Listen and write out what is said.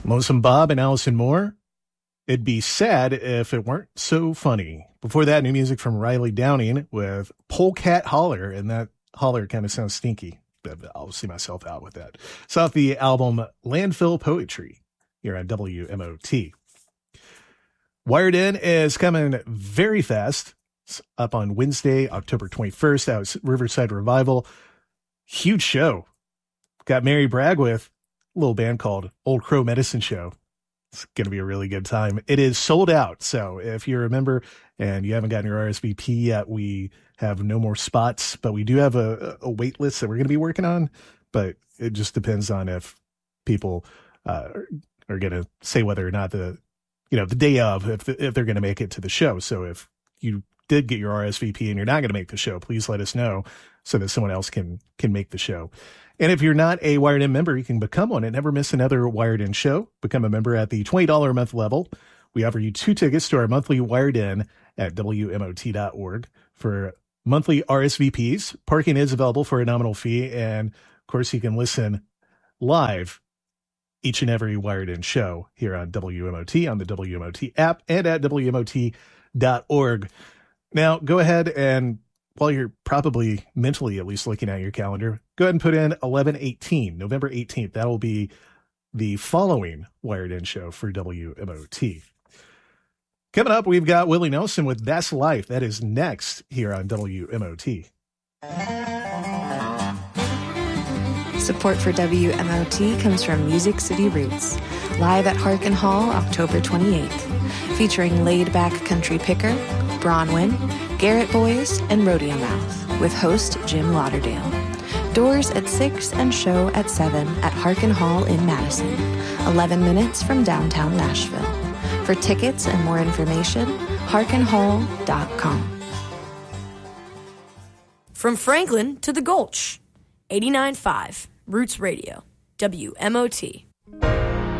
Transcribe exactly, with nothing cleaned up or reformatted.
Lonesome Bob and Allison Moore. It'd be sad if it weren't so funny. Before that, new music from Riley Downing with Polecat Holler, and that holler kind of sounds stinky, but I'll see myself out with that. It's off the album Landfill Poetry here on W M O T. Wired In is coming very fast. It's up on Wednesday, October twenty-first, out at Riverside Revival. Huge show. Got Mary Bragg with a little band called Old Crow Medicine Show. It's going to be a really good time. It is sold out. So if you're a member and you haven't gotten your R S V P yet, we have no more spots, but we do have a, a wait list that we're going to be working on. But it just depends on if people uh, are going to say whether or not the, you know, the day of, if, if they're going to make it to the show. So if you did get your R S V P and you're not going to make the show, please let us know so that someone else can, can make the show. And if you're not a Wired In member, you can become one and never miss another Wired In show. Become a member at the twenty dollars a month level. We offer you two tickets to our monthly Wired In at W M O T dot org for monthly R S V Ps. Parking is available for a nominal fee. And of course, you can listen live each and every Wired In show here on W M O T, on the W M O T app, and at W M O T dot org. Now, go ahead and while you're probably mentally at least looking at your calendar, go ahead and put in eleven eighteen, November eighteenth. That will be the following Wired In show for W M O T. Coming up, we've got Willie Nelson with That's Life. That is next here on W M O T. Support for W M O T comes from Music City Roots, live at Harkin Hall October twenty-eighth, featuring laid-back country picker, Bronwyn, Garrett Boys, and Rodeo Mouth, with host Jim Lauderdale. Doors at six and show at seven at Harkin Hall in Madison, eleven minutes from downtown Nashville. For tickets and more information, harkin hall dot com. From Franklin to the Gulch, eighty-nine point five Roots Radio, W M O T.